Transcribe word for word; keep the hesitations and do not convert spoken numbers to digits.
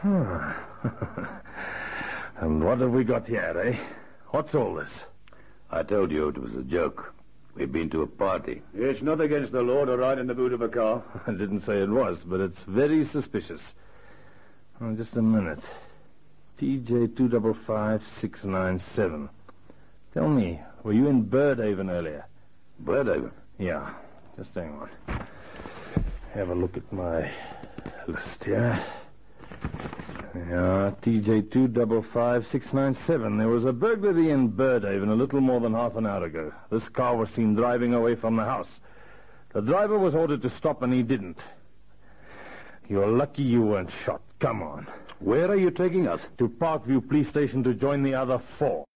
And what have we got here, eh? What's all this? I told you it was a joke. We've been to a party. It's not against the law to ride in the boot of a car. I didn't say it was, but it's very suspicious. Oh, just a minute. T J two five five six nine seven. Tell me, were you in Birdhaven earlier? Birdhaven? Yeah. Just hang on. Have a look at my list here. Yeah, T J two five five six nine seven. There was a burglary in Birdhaven a little more than half an hour ago. This car was seen driving away from the house. The driver was ordered to stop, and he didn't. You're lucky you weren't shot. Come on. Where are you taking us? To Parkview Police Station to join the other four.